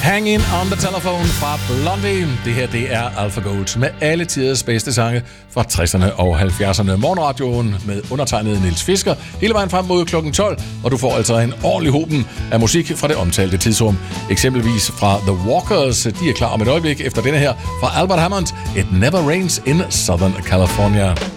Hanging on the Telephone fra Blondie. Det her, det er Alpha Gold med alle tiders bedste sange fra 60'erne og 70'erne. Morgenradioen med undertegnet Niels Fisker hele vejen frem mod klokken 12, og du får altså en ordentlig hoben af musik fra det omtalte tidsrum. Eksempelvis fra The Walkers. De er klar om et øjeblik efter denne her fra Albert Hammond. It Never Rains in Southern California.